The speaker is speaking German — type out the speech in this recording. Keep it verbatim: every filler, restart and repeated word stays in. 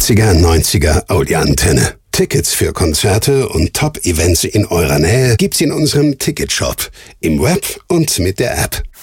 achtziger neunziger Audioantenne. Tickets für Konzerte und Top-Events in eurer Nähe gibt's in unserem Ticketshop, im Web und mit der App.